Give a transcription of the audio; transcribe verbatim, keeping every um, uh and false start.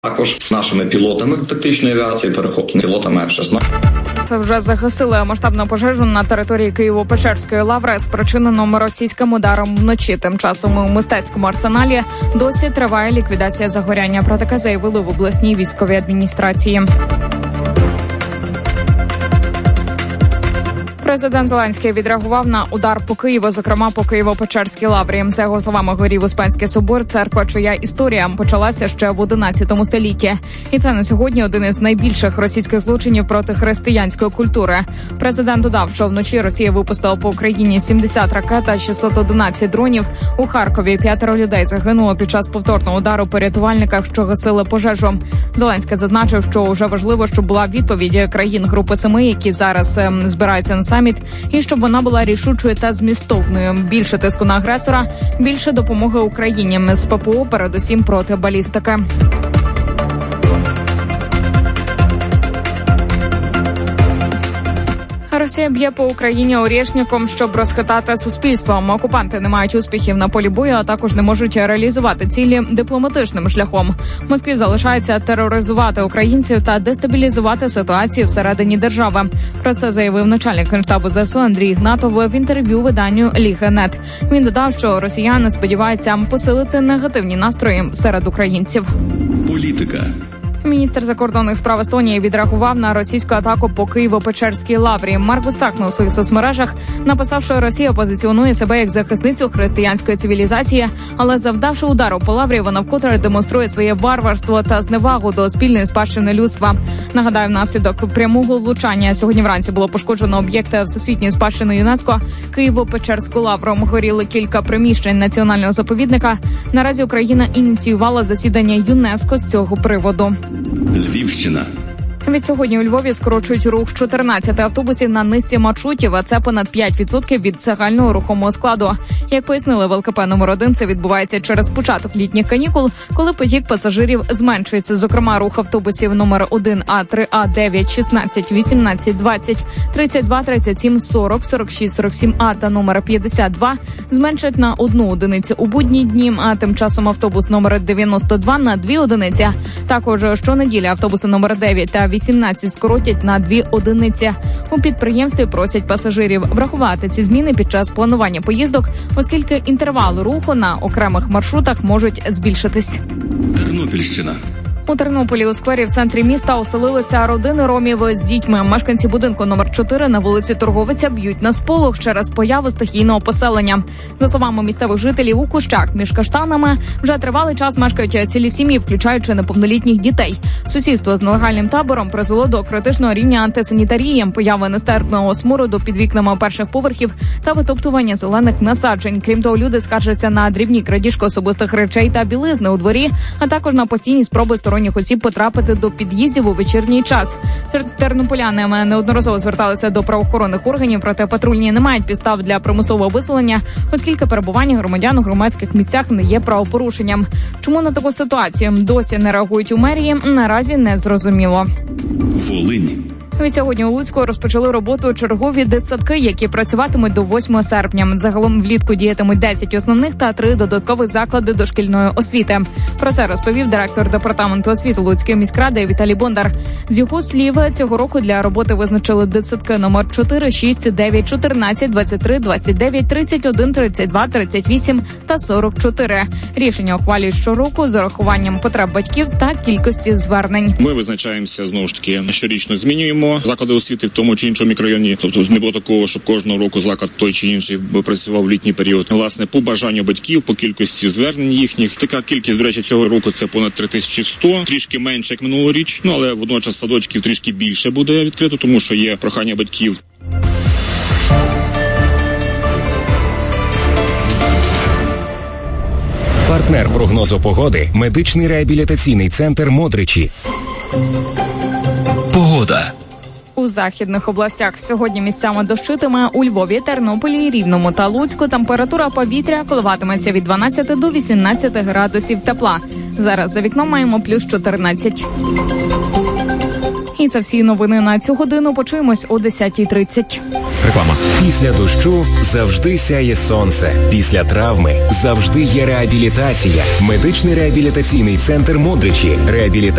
Також з нашими пілотами тактичної авіації, перехопленими пілотами еф шістнадцять. Це вже загасили масштабну пожежу на території Києво-Печерської лаври, спричинену російським ударом вночі. Тим часом у мистецькому арсеналі досі триває ліквідація загоряння. Про таке заявили в обласній військовій адміністрації. Президент Зеленський відреагував на удар по Києву, зокрема по Києво-Печерській лаврі. За його словами, горів Успенський собор, церква, чия історія почалася ще в одинадцятому столітті. І це на сьогодні один із найбільших російських злочинів проти християнської культури. Президент додав, що вночі Росія випустила по Україні сімдесят ракет та шістсот одинадцять дронів. У Харкові п'ятеро людей загинуло під час повторного удару по рятувальниках, що гасили пожежу. Зеленський зазначив, що вже важливо, щоб була відповідь країн Групи Семи, які зараз ем, збираються на саміт, і щоб вона була рішучою та змістовною. Більше тиску на агресора, більше допомоги Україні з ППО, передусім проти балістики. Росія б'є по Україні орєшником, щоб розхитати суспільство. Окупанти не мають успіхів на полі бою, а також не можуть реалізувати цілі дипломатичним шляхом. Москві залишається тероризувати українців та дестабілізувати ситуацію всередині держави. Про це заявив начальник Генштабу ЗСУ Андрій Ігнатов в інтерв'ю виданню Ліга.нет. Він додав, що росіяни сподіваються посилити негативні настрої серед українців. Політика. Міністр закордонних справ Естонії відреагував на російську атаку по Києво-Печерській лаврі. Марк Вусакн у своїх соцмережах написав, що Росія позиціонує себе як захисницю християнської цивілізації, але завдавши удару по лаврі, вона вкотре демонструє своє варварство та зневагу до спільної спадщини людства. Нагадаю, внаслідок прямого влучання сьогодні вранці було пошкоджено об'єкти всесвітньої спадщини ЮНЕСКО Києво-Печерську лавру. Горіли кілька приміщень національного заповідника. Наразі Україна ініціювала засідання ЮНЕСКО з цього приводу. Львівщина. Від сьогодні у Львові скорочують рух чотирнадцяти автобусів на низці маршрутів, а це понад п'ять відсотків від загального рухомого складу. Як пояснили в ЛКП номер один, це відбувається через початок літніх канікул, коли потік пасажирів зменшується. Зокрема, рух автобусів номер один А, три А, дев'ять, шістнадцять, вісімнадцять, двадцять, тридцять два, тридцять сім, сорок, сорок шість, сорок сім А та номер п'ятдесят два зменшать на одну одиницю у будні дні, а тим часом автобус номер дев'яносто два на дві одиниці. Також щонеділі автобуси номер дев'ять та вісімнадцять скоротять на дві одиниці. У підприємстві просять пасажирів врахувати ці зміни під час планування поїздок, оскільки інтервали руху на окремих маршрутах можуть збільшитись. Тернопільщина. У Тернополі у сквері в центрі міста оселилися родини ромів з дітьми. Мешканці будинку номер чотири на вулиці Торговиця б'ють на сполох через появу стихійного поселення. За словами місцевих жителів, у кущах між каштанами вже тривалий час мешкають цілі сім'ї, включаючи неповнолітніх дітей. Сусідство з нелегальним табором призвело до критичного рівня антисанітарії, появи нестерпного смороду під вікнами перших поверхів та витоптування зелених насаджень. Крім того, люди скаржаться на дрібні крадіжки особистих речей та білизни у дворі, а також на постійні спроби сторонніх осіб потрапити до під'їздів у вечірній час. Тернополяни неодноразово зверталися до правоохоронних органів, проте патрульні не мають підстав для примусового виселення, оскільки перебування громадян у громадських місцях не є правопорушенням. Чому на таку ситуацію досі не реагують у мерії, наразі не зрозуміло. Волинь. Від сьогодні у Луцьку розпочали роботу чергові дитсадки, які працюватимуть до восьмого серпня. Загалом влітку діятимуть десять основних та три додаткових заклади дошкільної освіти. Про це розповів директор департаменту освіти Луцької міськради Віталій Бондар. З його слів, цього року для роботи визначили дитсадки номер чотири, шість, дев'ять, чотирнадцять, двадцять три, двадцять дев'ять, тридцять один, тридцять два, тридцять вісім та сорок чотири. Рішення ухвалюють щороку з урахуванням потреб батьків та кількості звернень. Ми визначаємося, знову ж таки, щорічно змінюємо заклади освіти в тому чи іншому мікрорайоні. Тобто не було такого, що кожного року заклад той чи інший працював в літній період. Власне, по бажанню батьків, по кількості звернень їхніх. Така кількість, до речі, цього року це понад три тисячі сто. Трішки менше, як минулоріч. Ну, але водночас садочків трішки більше буде відкрито, тому що є прохання батьків. Партнер прогнозу погоди – медичний реабілітаційний центр «Модричі». Погода. У західних областях сьогодні місцями дощитиме. У Львові, Тернополі, Рівному та Луцьку температура повітря коливатиметься від дванадцяти до вісімнадцяти градусів тепла. Зараз за вікном маємо плюс чотирнадцять. І це всі новини на цю годину. Почуємось о десятій тридцять. Реклама. Після дощу завжди сяє сонце. Після травми завжди є реабілітація. Медичний реабілітаційний центр «Модричі». Реабілітація